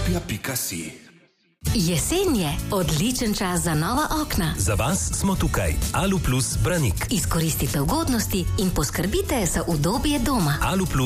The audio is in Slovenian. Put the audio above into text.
Aluplus.si. Jesen je odličen čas za nova okna. Za vas smo tukaj. Aluplus Branik. Izkoristite ugodnosti in poskrbite za udobje doma. Aluplus